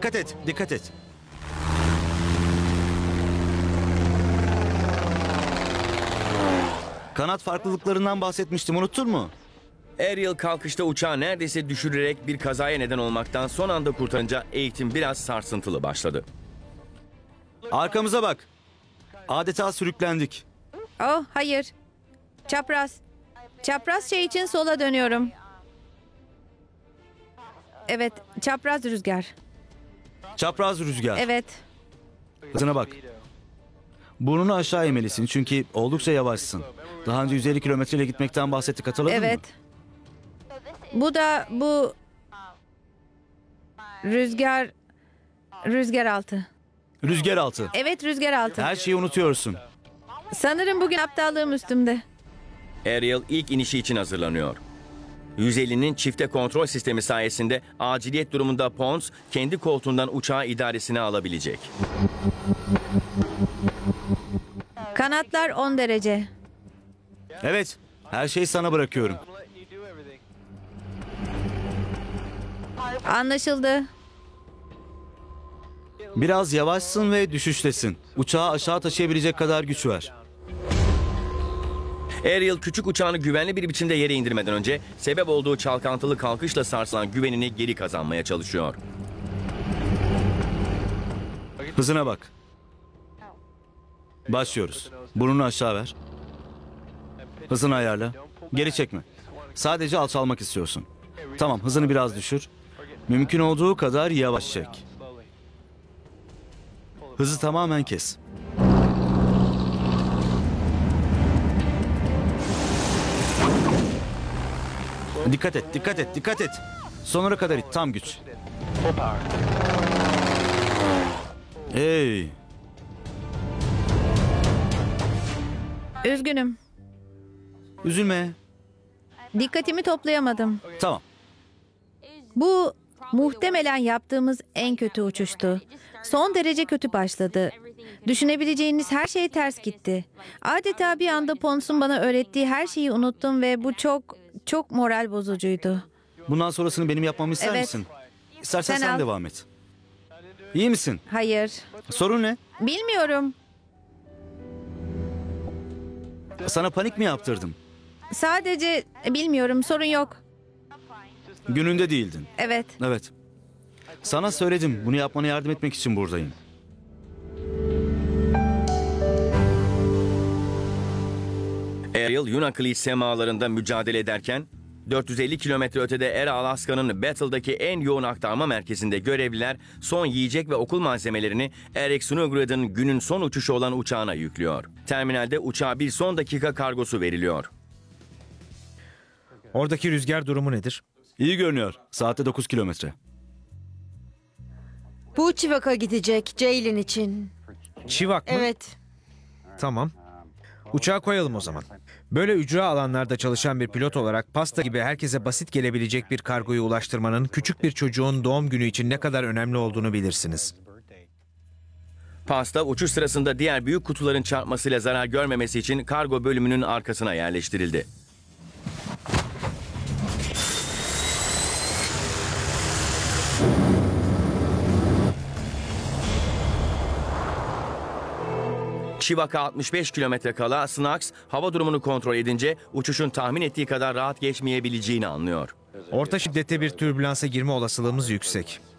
Dikkat et, dikkat et. Kanat farklılıklarından bahsetmiştim, unuttun mu? Ariel kalkışta uçağı neredeyse düşürerek bir kazaya neden olmaktan son anda kurtarınca eğitim biraz sarsıntılı başladı. Arkamıza bak. Adeta sürüklendik. Oh hayır. Çapraz. Çapraz şey için sola dönüyorum. Evet, çapraz rüzgar. Çapraz rüzgar. Evet. Hızına bak. Burnunu aşağı eğmelisin çünkü oldukça yavaşsın. Daha önce 150 kilometreyle gitmekten bahsettik, hatırladın mı? Evet. Bu rüzgar altı. Rüzgar altı. Evet, rüzgar altı. Her şeyi unutuyorsun. Sanırım bugün aptallığım üstümde. Ariel ilk inişi için hazırlanıyor. 150'nin çifte kontrol sistemi sayesinde aciliyet durumunda Pons kendi koltuğundan uçağı idaresine alabilecek. Kanatlar 10 derece. Evet, her şeyi sana bırakıyorum. Anlaşıldı. Biraz yavaşsın ve düşüştesin. Uçağı aşağı taşıyabilecek kadar güç ver. Ariel küçük uçağını güvenli bir biçimde yere indirmeden önce sebep olduğu çalkantılı kalkışla sarsılan güvenini geri kazanmaya çalışıyor. Hızına bak. Başlıyoruz. Burnunu aşağı ver. Hızını ayarla. Geri çekme. Sadece alçalmak istiyorsun. Tamam, hızını biraz düşür. Mümkün olduğu kadar yavaş çek. Hızı tamamen kes. Dikkat et, dikkat et, dikkat et. Sonuna kadar it, tam güç. Hey, Üzgünüm. üzülme. Dikkatimi toplayamadım. Tamam. Bu muhtemelen yaptığımız en kötü uçuştu. Son derece kötü başladı. Düşünebileceğiniz her şey ters gitti. Adeta bir anda Pons'un bana öğrettiği her şeyi unuttum ve bu çok moral bozucuydu. Bundan sonrasını benim yapmamı ister Evet. misin? İstersen Sen sen al. devam et. İyi misin? Hayır. Sorun ne? Bilmiyorum. Sana panik mi yaptırdım? Sadece bilmiyorum, sorun yok. Gününde değildin. Evet. Evet. Sana söyledim. Bunu yapmana yardım etmek için buradayım. Ariel Unaklee semalarında mücadele ederken 450 kilometre ötede Era Alaska'nın Battle'daki en yoğun aktarma merkezinde görevliler son yiyecek ve okul malzemelerini Eric Snowgrad'ın günün son uçuşu olan uçağına yüklüyor. Terminalde uçağa bir son dakika kargosu veriliyor. Oradaki rüzgar durumu nedir? İyi görünüyor. Saatte 9 kilometre. Bu Chivak'a gidecek Ceylin için. Chivak mı? Evet. Tamam. Uçağa koyalım o zaman. Böyle ücra alanlarda çalışan bir pilot olarak pasta gibi herkese basit gelebilecek bir kargoyu ulaştırmanın küçük bir çocuğun doğum günü için ne kadar önemli olduğunu bilirsiniz. Pasta uçuş sırasında diğer büyük kutuların çarpmasıyla zarar görmemesi için kargo bölümünün arkasına yerleştirildi. Chivak'a 65 kilometre kala Snax hava durumunu kontrol edince uçuşun tahmin ettiği kadar rahat geçmeyebileceğini anlıyor. Orta şiddette bir türbülansa girme olasılığımız yüksek.